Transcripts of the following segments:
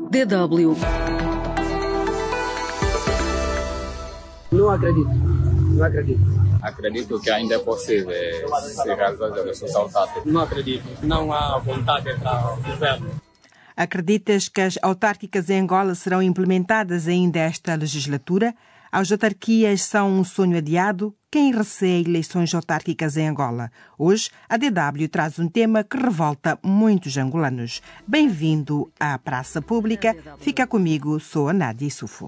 DW. Não acredito. Acredito que ainda é possível se realizar as eleições autárquicas. Não acredito. Não há vontade para o governo. Acreditas que as autárquicas em Angola serão implementadas ainda esta legislatura? As autarquias são um sonho adiado? Quem receia eleições autárquicas em Angola? Hoje, a DW traz um tema que revolta muitos angolanos. Bem-vindo à Praça Pública. Fica comigo, sou a Nádia Issoufou.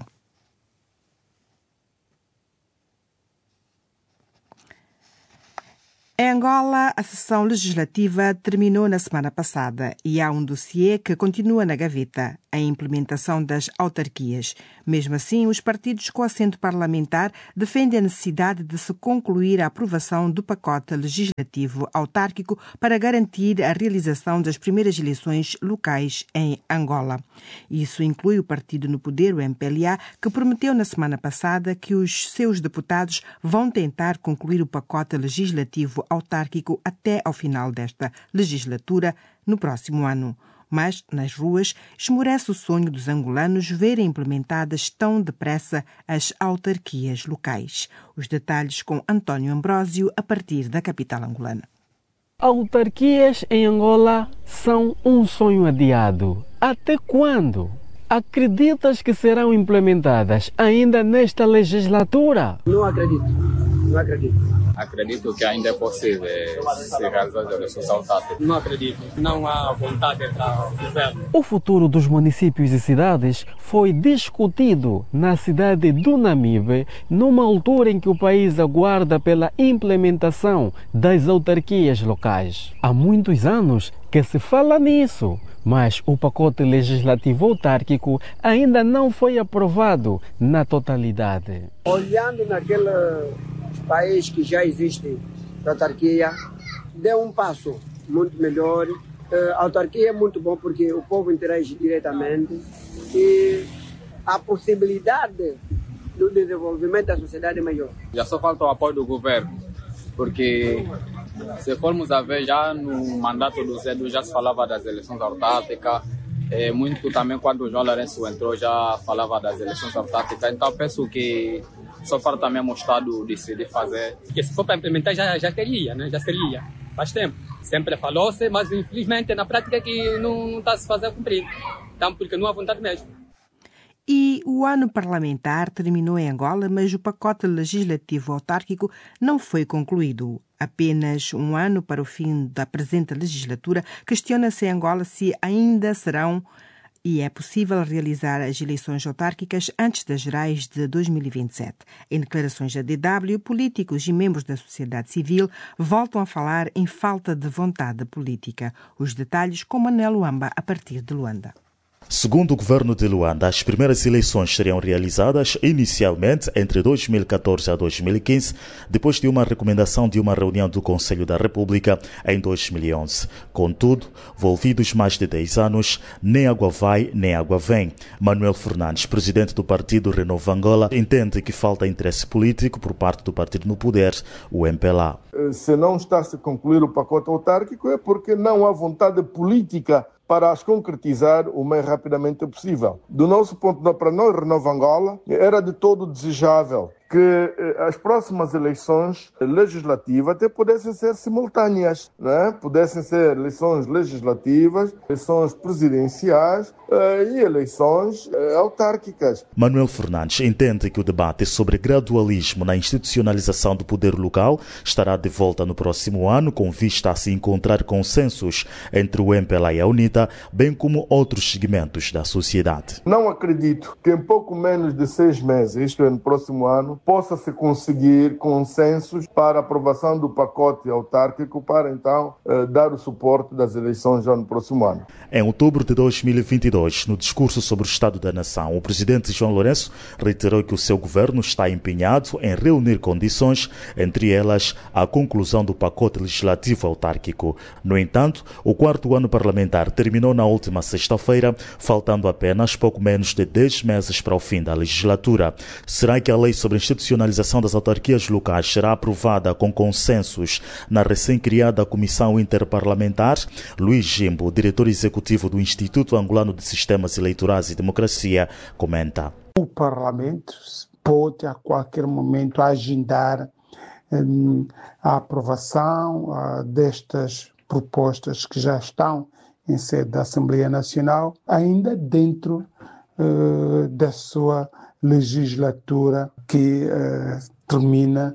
Em Angola, a sessão legislativa terminou na semana passada e há um dossiê que continua na gaveta, a implementação das autarquias. Mesmo assim, os partidos com assento parlamentar defendem a necessidade de se concluir a aprovação do pacote legislativo autárquico para garantir a realização das primeiras eleições locais em Angola. Isso inclui o partido no poder, o MPLA, que prometeu na semana passada que os seus deputados vão tentar concluir o pacote legislativo autárquico até ao final desta legislatura, no próximo ano. Mas, nas ruas, esmorece o sonho dos angolanos verem implementadas tão depressa as autarquias locais. Os detalhes com António Ambrósio, a partir da capital angolana. Autarquias em Angola são um sonho adiado. Até quando? Acreditas que serão implementadas ainda nesta legislatura? Não acredito. Acredito que ainda é possível se realizar as eleições autárquicas. Não acredito. Não há vontade para o governo. O futuro dos municípios e cidades foi discutido na cidade do Namibe, numa altura em que o país aguarda pela implementação das autarquias locais. Há muitos anos que se fala nisso, mas o pacote legislativo autárquico ainda não foi aprovado na totalidade. Olhando naquele país que já existe da autarquia, deu um passo muito melhor. A autarquia é muito bom porque o povo interage diretamente e a possibilidade do desenvolvimento da sociedade é maior. Já só falta o apoio do governo, porque se formos a ver, já no mandato do Zé já se falava das eleições autárquicas, muito também quando o João Lourenço entrou já falava das eleições autárquicas, então penso que só falta também o Estado decidir fazer. Porque se for para implementar já teria, né? Já seria, faz tempo. Sempre falou-se, mas infelizmente na prática que não está a se fazer cumprir, então porque não há vontade mesmo. E o ano parlamentar terminou em Angola, mas o pacote legislativo autárquico não foi concluído. Apenas um ano para o fim da presente legislatura, questiona-se em Angola se ainda serão e é possível realizar as eleições autárquicas antes das gerais de 2027. Em declarações da DW, políticos e membros da sociedade civil voltam a falar em falta de vontade política. Os detalhes com Manel Luamba, a partir de Luanda. Segundo o governo de Luanda, as primeiras eleições seriam realizadas inicialmente entre 2014 a 2015, depois de uma recomendação de uma reunião do Conselho da República em 2011. Contudo, envolvidos mais de 10 anos, nem água vai, nem água vem. Manuel Fernandes, presidente do partido Renova Angola, entende que falta interesse político por parte do partido no poder, o MPLA. Se não está a se concluir o pacote autárquico é porque não há vontade política para as concretizar o mais rapidamente possível. Do nosso ponto de vista, para nós, Renova Angola, era de todo desejável que as próximas eleições legislativas até pudessem ser simultâneas, né? Pudessem ser eleições legislativas, eleições presidenciais e eleições autárquicas. Manuel Fernandes entende que o debate sobre gradualismo na institucionalização do poder local estará de volta no próximo ano, com vista a se encontrar consensos entre o MPLA e a UNITA, bem como outros segmentos da sociedade. Não acredito que em pouco menos de 6 meses, isto é, no próximo ano, possa-se conseguir consensos para a aprovação do pacote autárquico para, então, dar o suporte das eleições já no próximo ano. Em outubro de 2022, no discurso sobre o Estado da Nação, o presidente João Lourenço reiterou que o seu governo está empenhado em reunir condições, entre elas a conclusão do pacote legislativo autárquico. No entanto, o quarto ano parlamentar terminou na última sexta-feira, faltando apenas pouco menos de 10 meses para o fim da legislatura. Será que a lei sobre excepcionalização das autarquias locais será aprovada com consensos na recém-criada Comissão Interparlamentar, Luís Jimbo, diretor executivo do Instituto Angolano de Sistemas Eleitorais e Democracia, comenta. O Parlamento pode a qualquer momento agendar a aprovação destas propostas que já estão em sede da Assembleia Nacional, ainda dentro da sua legislatura que termina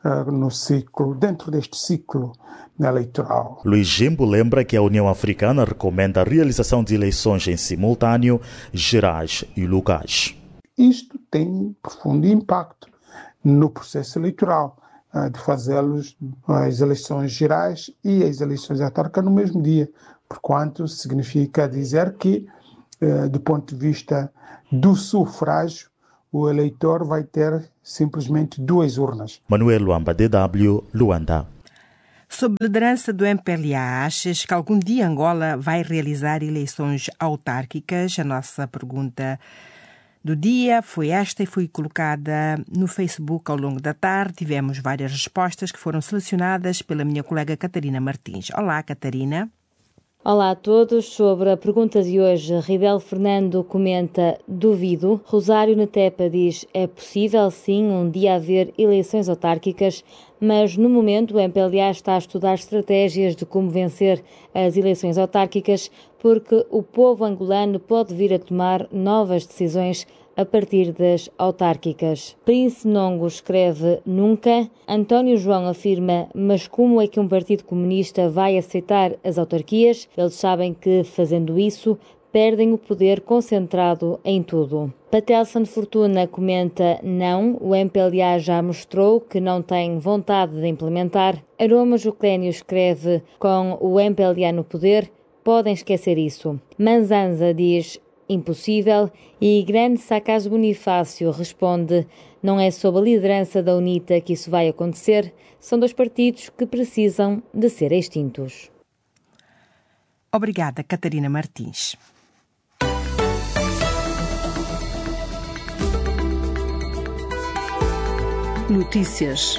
dentro deste ciclo eleitoral. Luís Jimbo lembra que a União Africana recomenda a realização de eleições em simultâneo, gerais e locais. Isto tem profundo impacto no processo eleitoral, de fazê-los as eleições gerais e as eleições autárquicas no mesmo dia, porquanto significa dizer que, do ponto de vista do sufrágio, o eleitor vai ter simplesmente 2 urnas. Manuel Luamba, DW, Luanda. Sob liderança do MPLA, achas que algum dia Angola vai realizar eleições autárquicas? A nossa pergunta do dia foi esta e foi colocada no Facebook ao longo da tarde. Tivemos várias respostas que foram selecionadas pela minha colega Catarina Martins. Olá, Catarina. Olá a todos. Sobre a pergunta de hoje, Ridel Fernando comenta: duvido. Rosário Netepa diz: é possível sim um dia haver eleições autárquicas, mas no momento o MPLA está a estudar estratégias de como vencer as eleições autárquicas, porque o povo angolano pode vir a tomar novas decisões a partir das autárquicas. Prince Nongo escreve: nunca. António João afirma: mas como é que um partido comunista vai aceitar as autarquias? Eles sabem que, fazendo isso, perdem o poder concentrado em tudo. Patelson Fortuna comenta: não, o MPLA já mostrou que não tem vontade de implementar. Aroma Juclénio escreve: com o MPLA no poder, podem esquecer isso. Manzanza diz: impossível. E Grande Sacas Bonifácio responde: não é sob a liderança da UNITA que isso vai acontecer, são 2 partidos que precisam de ser extintos. Obrigada, Catarina Martins. Notícias.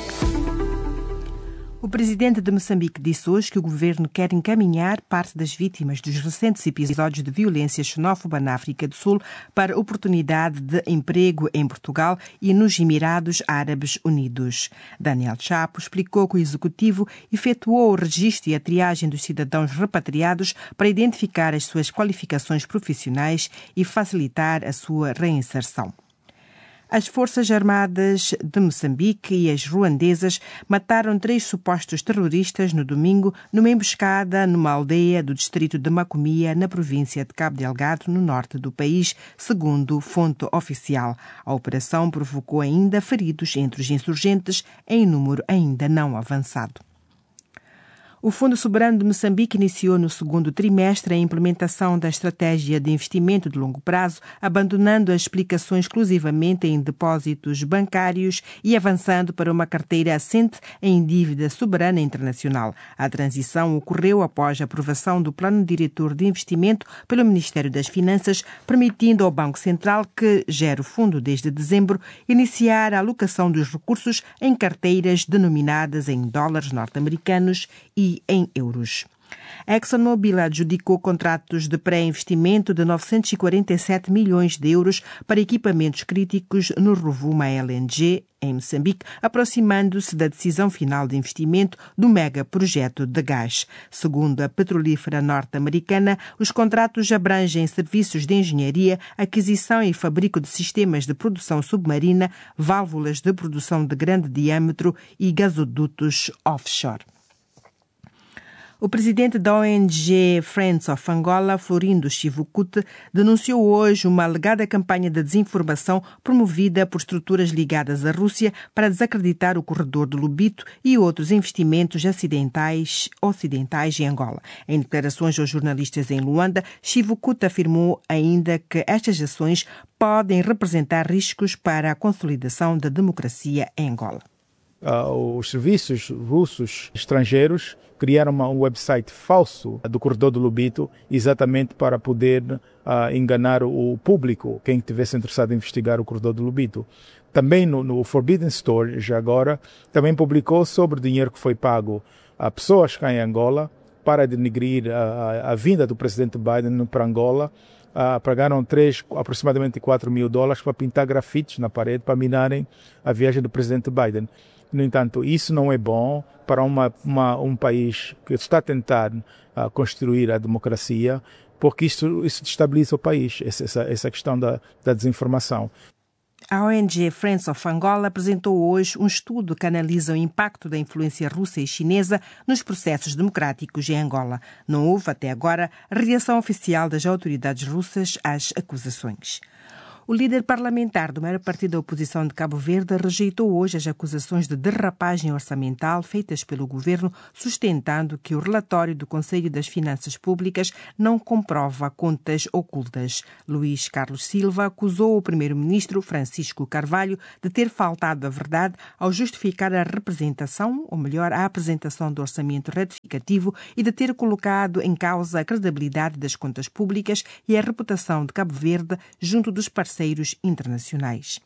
O presidente de Moçambique disse hoje que o governo quer encaminhar parte das vítimas dos recentes episódios de violência xenófoba na África do Sul para oportunidade de emprego em Portugal e nos Emirados Árabes Unidos. Daniel Chapo explicou que o executivo efetuou o registro e a triagem dos cidadãos repatriados para identificar as suas qualificações profissionais e facilitar a sua reinserção. As Forças Armadas de Moçambique e as ruandesas mataram 3 supostos terroristas no domingo numa emboscada numa aldeia do distrito de Macomia, na província de Cabo Delgado, no norte do país, segundo fonte oficial. A operação provocou ainda feridos entre os insurgentes, em número ainda não avançado. O Fundo Soberano de Moçambique iniciou no segundo trimestre a implementação da estratégia de investimento de longo prazo, abandonando as explicações exclusivamente em depósitos bancários e avançando para uma carteira assente em dívida soberana internacional. A transição ocorreu após a aprovação do Plano Diretor de Investimento pelo Ministério das Finanças, permitindo ao Banco Central, que gera o fundo desde dezembro, iniciar a alocação dos recursos em carteiras denominadas em dólares norte-americanos e em euros. A ExxonMobil adjudicou contratos de pré-investimento de 947 milhões de euros para equipamentos críticos no Rovuma LNG, em Moçambique, aproximando-se da decisão final de investimento do megaprojeto de gás. Segundo a petrolífera norte-americana, os contratos abrangem serviços de engenharia, aquisição e fabrico de sistemas de produção submarina, válvulas de produção de grande diâmetro e gasodutos offshore. O presidente da ONG Friends of Angola, Florindo Chivukute, denunciou hoje uma alegada campanha de desinformação promovida por estruturas ligadas à Rússia para desacreditar o corredor do Lobito e outros investimentos ocidentais em Angola. Em declarações aos jornalistas em Luanda, Chivukute afirmou ainda que estas ações podem representar riscos para a consolidação da democracia em Angola. os serviços russos estrangeiros criaram um website falso do corredor do Lobito, exatamente para poder enganar o público, quem estivesse interessado em investigar o corredor do Lobito. Também no Forbidden Store, já agora, também publicou sobre o dinheiro que foi pago a pessoas cá em Angola para denegrir a vinda do presidente Biden para Angola. Pagaram aproximadamente $4 mil para pintar grafites na parede para minarem a viagem do presidente Biden. No entanto, isso não é bom para um país que está a tentar construir a democracia, porque isso destabiliza o país, essa questão da desinformação. A ONG Friends of Angola apresentou hoje um estudo que analisa o impacto da influência russa e chinesa nos processos democráticos em Angola. Não houve, até agora, reação oficial das autoridades russas às acusações. O líder parlamentar do maior partido da oposição de Cabo Verde rejeitou hoje as acusações de derrapagem orçamental feitas pelo governo, sustentando que o relatório do Conselho das Finanças Públicas não comprova contas ocultas. Luís Carlos Silva acusou o primeiro-ministro Francisco Carvalho de ter faltado à verdade ao justificar a representação, ou melhor, a apresentação do orçamento retificativo e de ter colocado em causa a credibilidade das contas públicas e a reputação de Cabo Verde junto dos parceiros internacionais.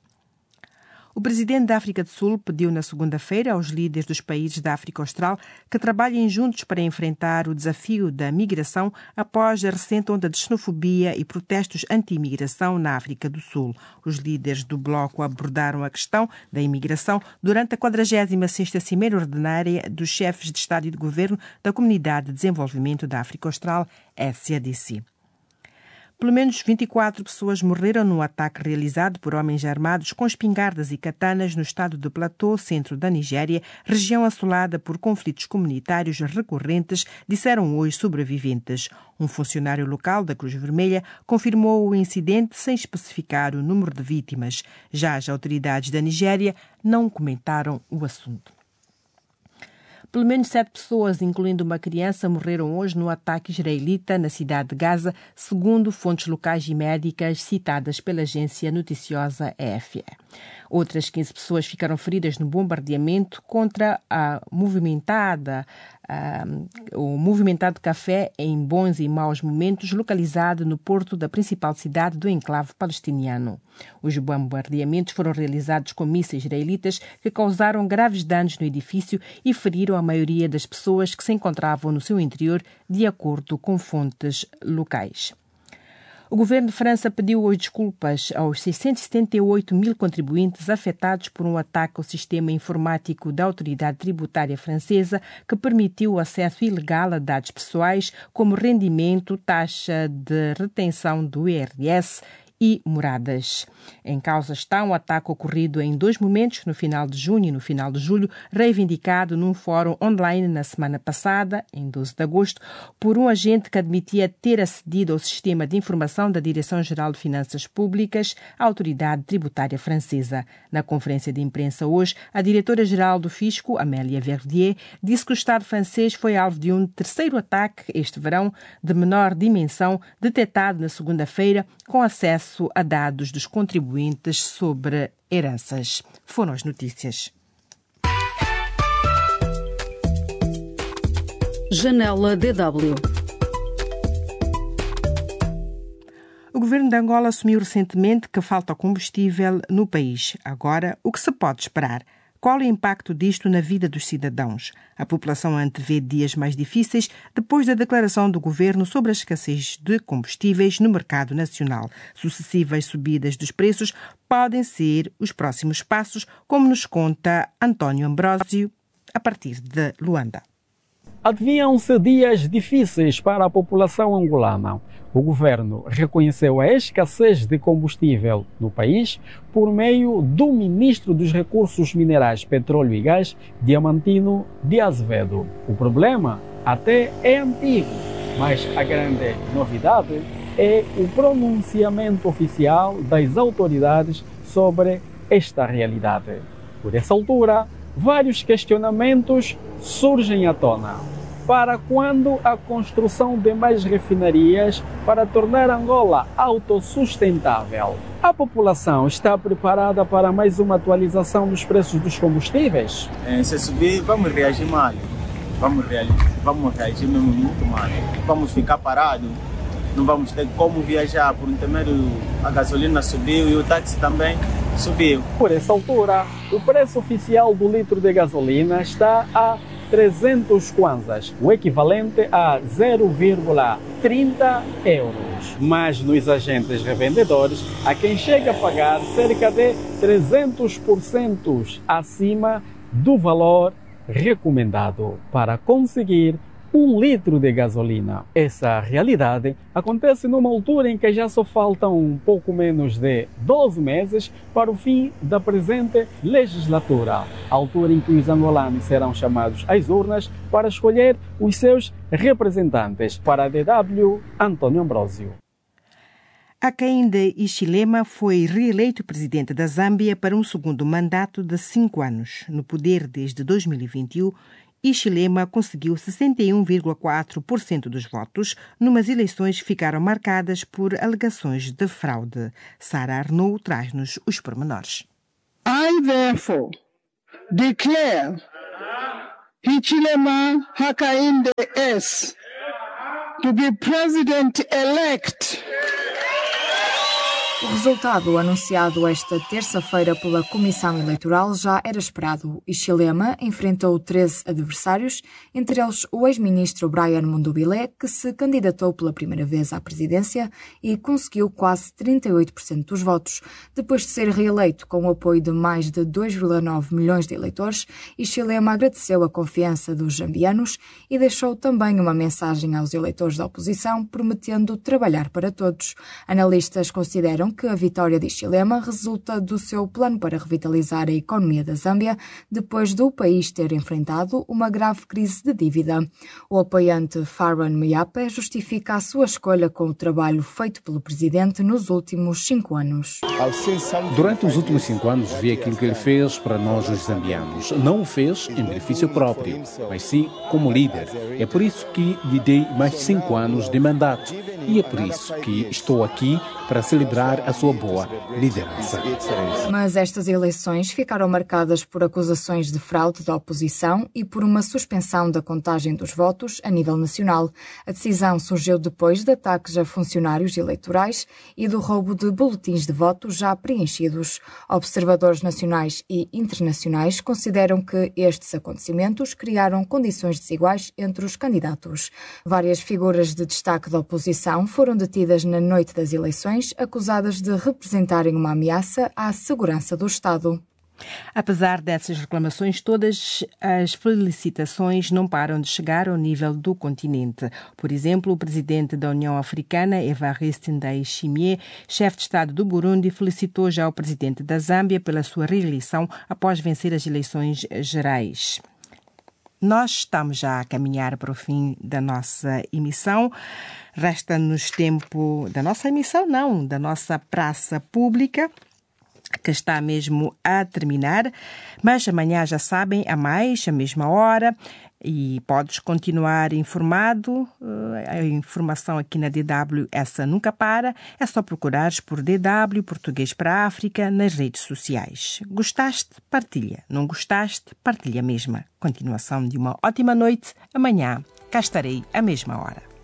O presidente da África do Sul pediu na segunda-feira aos líderes dos países da África Austral que trabalhem juntos para enfrentar o desafio da migração após a recente onda de xenofobia e protestos anti-imigração na África do Sul. Os líderes do bloco abordaram a questão da imigração durante a 46ª Cimeira Ordinária dos chefes de Estado e de Governo da Comunidade de Desenvolvimento da África Austral, SADC. Pelo menos 24 pessoas morreram num ataque realizado por homens armados com espingardas e katanas no estado de Plateau, centro da Nigéria, região assolada por conflitos comunitários recorrentes, disseram hoje sobreviventes. Um funcionário local da Cruz Vermelha confirmou o incidente sem especificar o número de vítimas. Já as autoridades da Nigéria não comentaram o assunto. Pelo menos 7 pessoas, incluindo uma criança, morreram hoje no ataque israelita na cidade de Gaza, segundo fontes locais e médicas citadas pela agência noticiosa AFP. Outras 15 pessoas ficaram feridas no bombardeamento contra o movimentado café em Bons e Maus Momentos, localizado no porto da principal cidade do enclave palestiniano. Os bombardeamentos foram realizados com mísseis israelitas que causaram graves danos no edifício e feriram a maioria das pessoas que se encontravam no seu interior, de acordo com fontes locais. O governo de França pediu hoje desculpas aos 678 mil contribuintes afetados por um ataque ao sistema informático da autoridade tributária francesa que permitiu o acesso ilegal a dados pessoais como rendimento, taxa de retenção do IRS e moradas. Em causa está um ataque ocorrido em 2 momentos, no final de junho e no final de julho, reivindicado num fórum online na semana passada, em 12 de agosto, por um agente que admitia ter acedido ao sistema de informação da Direção-Geral de Finanças Públicas, a autoridade tributária francesa. Na conferência de imprensa hoje, a diretora-geral do Fisco, Amélia Verdier, disse que o Estado francês foi alvo de um terceiro ataque este verão, de menor dimensão, detectado na segunda-feira, com acesso a dados dos contribuintes sobre heranças. Foram as notícias. Janela DW. O governo de Angola assumiu recentemente que falta combustível no país. Agora, o que se pode esperar? Qual o impacto disto na vida dos cidadãos? A população antevê dias mais difíceis depois da declaração do governo sobre a escassez de combustíveis no mercado nacional. Sucessivas subidas dos preços podem ser os próximos passos, como nos conta António Ambrósio, a partir de Luanda. Adivinham-se dias difíceis para a população angolana. O governo reconheceu a escassez de combustível no país por meio do ministro dos Recursos Minerais, Petróleo e Gás, Diamantino de Azevedo. O problema até é antigo, mas a grande novidade é o pronunciamento oficial das autoridades sobre esta realidade. Por essa altura, vários questionamentos surgem à tona. Para quando a construção de mais refinarias para tornar Angola autossustentável? A população está preparada para mais uma atualização dos preços dos combustíveis? Se subir, vamos reagir mal. Vamos reagir mesmo muito mal. Vamos ficar parados. Não vamos ter como viajar, por intermédio a gasolina subiu e o táxi também subiu. Por essa altura, o preço oficial do litro de gasolina está a 300 kwanzas, o equivalente a 0,30 euros. Mas nos agentes revendedores, há quem chega a pagar cerca de 300% acima do valor recomendado para conseguir 1 litro de gasolina. Essa realidade acontece numa altura em que já só faltam um pouco menos de 12 meses para o fim da presente legislatura, a altura em que os angolanos serão chamados às urnas para escolher os seus representantes. Para a DW, Antônio Ambrósio. Hakainde Hichilema foi reeleito presidente da Zâmbia para um segundo mandato de 5 anos. No poder desde 2021, Hichilema conseguiu 61,4% dos votos numas eleições que ficaram marcadas por alegações de fraude. Sara Arnaud traz-nos os pormenores. I, therefore, declare Hichilema Hakainde S. to be president-elect. O resultado anunciado esta terça-feira pela Comissão Eleitoral já era esperado. Hichilema enfrentou 13 adversários, entre eles o ex-ministro Brian Mundubilé, que se candidatou pela primeira vez à presidência e conseguiu quase 38% dos votos. Depois de ser reeleito com o apoio de mais de 2,9 milhões de eleitores, Hichilema agradeceu a confiança dos zambianos e deixou também uma mensagem aos eleitores da oposição, prometendo trabalhar para todos. Analistas consideram que a vitória de Hichilema resulta do seu plano para revitalizar a economia da Zâmbia depois do país ter enfrentado uma grave crise de dívida. O apoiante Faran Myape justifica a sua escolha com o trabalho feito pelo presidente nos últimos 5 anos. Durante os últimos 5 anos vi aquilo que ele fez para nós os zambianos. Não o fez em benefício próprio, mas sim como líder. É por isso que lhe dei mais 5 anos de mandato e é por isso que estou aqui para celebrar a sua boa liderança. Mas estas eleições ficaram marcadas por acusações de fraude da oposição e por uma suspensão da contagem dos votos a nível nacional. A decisão surgiu depois de ataques a funcionários eleitorais e do roubo de boletins de voto já preenchidos. Observadores nacionais e internacionais consideram que estes acontecimentos criaram condições desiguais entre os candidatos. Várias figuras de destaque da oposição foram detidas na noite das eleições, acusadas de representarem uma ameaça à segurança do Estado. Apesar dessas reclamações todas, as felicitações não param de chegar ao nível do continente. Por exemplo, o presidente da União Africana, Evariste Ndayishimiye, chefe de Estado do Burundi, felicitou já o presidente da Zâmbia pela sua reeleição após vencer as eleições gerais. Nós estamos já a caminhar para o fim da nossa emissão. Resta-nos tempo da nossa emissão, não, da nossa praça pública, que está mesmo a terminar. Mas amanhã, já sabem, a mais, a mesma hora. E podes continuar informado. A informação aqui na DW, essa nunca para. É só procurares por DW Português para a África nas redes sociais. Gostaste? Partilha. Não gostaste? Partilha mesmo. Continuação de uma ótima noite. Amanhã cá estarei à mesma hora.